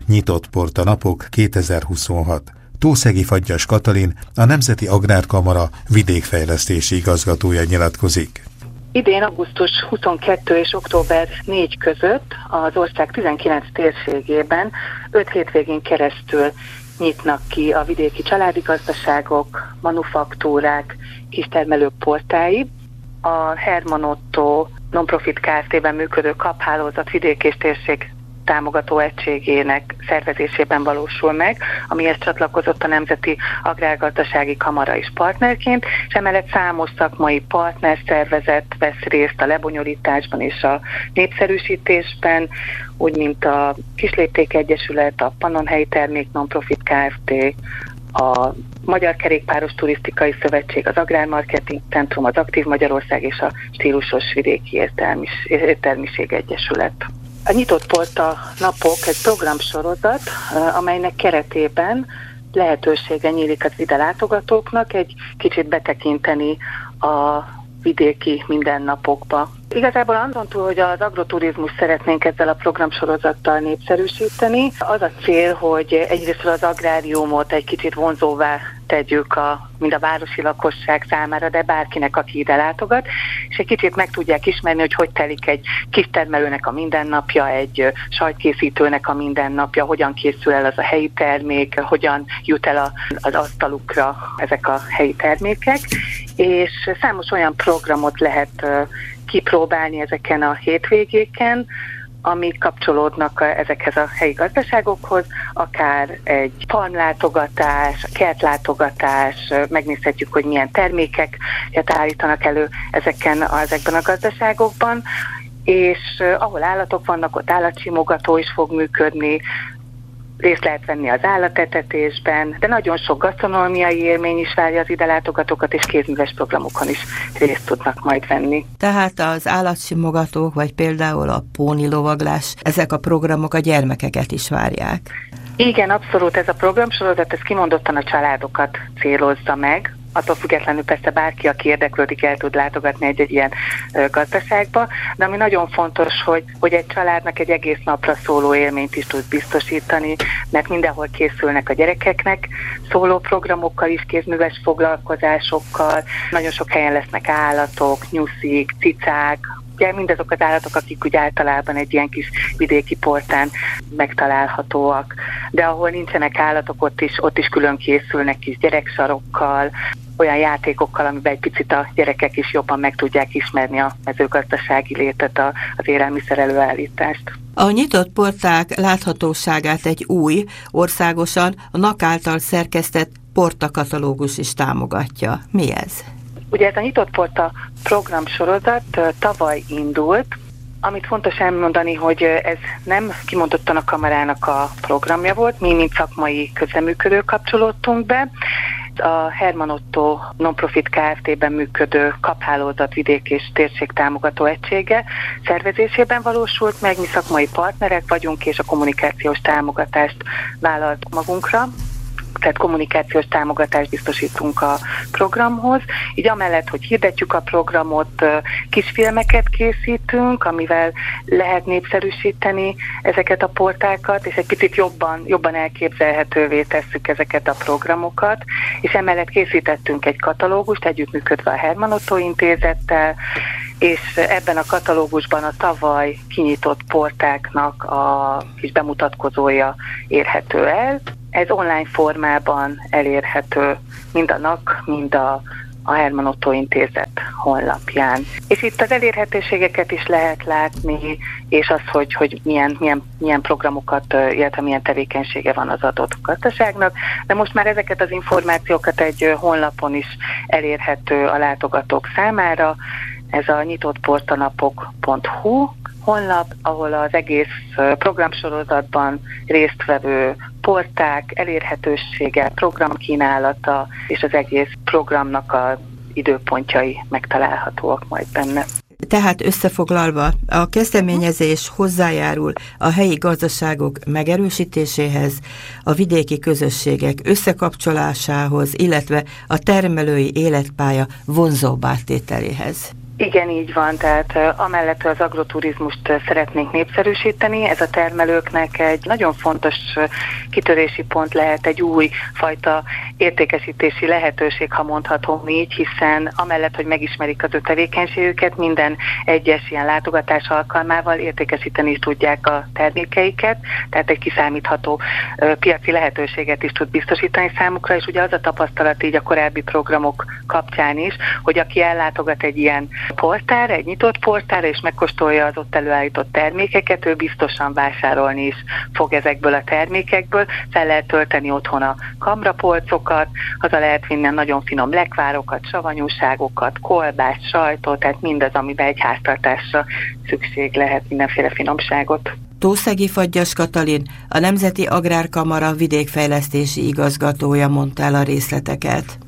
Nyitott Porta Napok 2026. Tószegi Fagyas Katalin, a Nemzeti Agrárkamara vidékfejlesztési igazgatója nyilatkozik. Idén augusztus 22 és október 4 között az ország 19 térségében 5 hétvégén keresztül nyitnak ki a vidéki családi gazdaságok, manufaktúrák, kistermelők portái. A Herman Otto non-profit Kft-ben működő kaphálózat vidék és térség támogató egységének szervezésében valósul meg, amihez csatlakozott a Nemzeti Agrárgazdasági Kamara is partnerként, és emellett számos szakmai partnerszervezet vesz részt a lebonyolításban és a népszerűsítésben, úgy mint a Kislépték Egyesület, a Pannonhelyi Termék Non-Profit Kft., a Magyar Kerékpáros Turisztikai Szövetség, az Agrármarketing Centrum, az Aktív Magyarország és a Stílusos Vidéki Értelmiség Egyesület. A Nyitott Porta Napok egy programsorozat, amelynek keretében lehetősége nyílik az ide látogatóknak egy kicsit betekinteni a vidéki mindennapokba. Igazából azon túl, hogy az agroturizmus szeretnénk ezzel a programsorozattal népszerűsíteni, az a cél, hogy egyrészt az agráriumot egy kicsit vonzóvá tegyük mind a városi lakosság számára, de bárkinek, aki ide látogat, és egy kicsit meg tudják ismerni, hogy telik egy kistermelőnek a mindennapja, egy sajtkészítőnek a mindennapja, hogyan készül el az a helyi termék, hogyan jut el az asztalukra ezek a helyi termékek, és számos olyan programot lehet kipróbálni ezeken a hétvégéken, amik kapcsolódnak ezekhez a helyi gazdaságokhoz, akár egy farmlátogatás, kertlátogatás, megnézhetjük, hogy milyen termékeket állítanak elő ezekben a gazdaságokban, és ahol állatok vannak, ott állatsimogató is fog működni, részt lehet venni az állatetetésben, de nagyon sok gasztronómiai élmény is várja az ide látogatókat, és kézműves programokon is részt tudnak majd venni. Tehát az állatsimogatók, vagy például a pónilovaglás, ezek a programok a gyermekeket is várják? Igen, abszolút ez a programsorozat, ez kimondottan a családokat célozza meg. Attól függetlenül persze bárki, aki érdeklődik, el tud látogatni egy ilyen gazdaságba, de ami nagyon fontos, hogy egy családnak egy egész napra szóló élményt is tud biztosítani, mert mindenhol készülnek a gyerekeknek szóló programokkal is, kézműves foglalkozásokkal, nagyon sok helyen lesznek állatok, nyuszik, cicák, ugye mindazok az állatok, akik úgy általában egy ilyen kis vidéki portán megtalálhatóak, de ahol nincsenek állatok, ott is külön készülnek kis gyereksarokkal, olyan játékokkal, amiben egy picit a gyerekek is jobban meg tudják ismerni a mezőgazdasági létet, az élelmiszer előállítást. A nyitott porták láthatóságát egy új, országosan a NAK által szerkesztett portakatalógus is támogatja. Mi ez? Ugye ez a Nyitott Porta programsorozat tavaly indult, amit fontos elmondani, hogy ez nem kimondottan a kamarának a programja volt, mi mint szakmai közreműködő kapcsolódtunk be. A Herman Otto non-profit Kft-ben működő kaphálózat vidék és térség támogató egysége szervezésében valósult meg, mi szakmai partnerek vagyunk, és a kommunikációs támogatást vállalt magunkra. Tehát kommunikációs támogatást biztosítunk a programhoz. Így amellett, hogy hirdetjük a programot, kisfilmeket készítünk, amivel lehet népszerűsíteni ezeket a portákat, és egy picit jobban elképzelhetővé tesszük ezeket a programokat, és emellett készítettünk egy katalógust, együttműködve a Herman Otto intézettel, és ebben a katalógusban a tavaly kinyitott portáknak a kis bemutatkozója érhető el. Ez online formában elérhető mind a NAK, mind a Herman Otto intézet honlapján. És itt az elérhetőségeket is lehet látni, és az, hogy milyen programokat, illetve milyen tevékenysége van az adott gazdaságnak. De most már ezeket az információkat egy honlapon is elérhető a látogatók számára. Ez a nyitottportanapok.hu honlap, ahol az egész programsorozatban résztvevő porták, elérhetősége, programkínálata és az egész programnak az időpontjai megtalálhatóak majd benne. Tehát összefoglalva, a kezdeményezés hozzájárul a helyi gazdaságok megerősítéséhez, a vidéki közösségek összekapcsolásához, illetve a termelői életpálya vonzóbbá tételéhez. Igen, így van, tehát amellett az agroturizmust szeretnénk népszerűsíteni, ez a termelőknek egy nagyon fontos kitörési pont lehet, egy új fajta értékesítési lehetőség, ha mondhatom így, hiszen amellett, hogy megismerik az ő tevékenységüket, minden egyes ilyen látogatás alkalmával értékesíteni is tudják a termékeiket, tehát egy kiszámítható piaci lehetőséget is tud biztosítani számukra, és ugye az a tapasztalat így a korábbi programok kapcsán is, hogy aki ellátogat egy ilyen portára, egy nyitott portára, és megkóstolja az ott előállított termékeket, ő biztosan vásárolni is fog ezekből a termékekből, fel lehet tölteni otthon a kamrapolcokat, haza lehet vinni nagyon finom lekvárokat, savanyúságokat, kolbászt, sajtot, tehát mindaz, amiben egy háztartásra szükség lehet, mindenféle finomságot. Tószegi Fagyas Katalin, a Nemzeti Agrárkamara vidékfejlesztési igazgatója mondta el a részleteket.